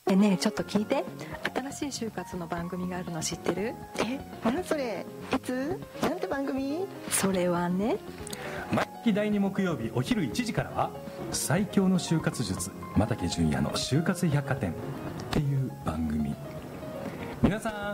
ねえちょっと聞いて、新しい就活の番組があるの知ってる？ 何それ？いつ？なんて番組？ それはね、 毎月第2木曜日お昼1時からは最強の就活術又家純也の就活百貨店っていう番組。皆さん